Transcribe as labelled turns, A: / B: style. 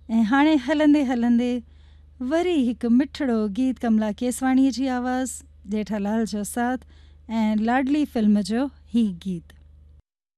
A: ऐं हाणे हलंदे हलंदे वरी हिकु मिठड़ो गीत कमला केसवाणीअ जी आवाज़, जेठालाल जो साथ ऐं लाडली फिल्म जो ही गीत।